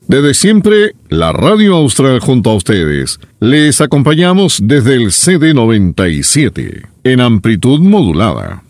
Desde siempre, la Radio Austral junto a ustedes. Les acompañamos desde el CD 97, en amplitud modulada.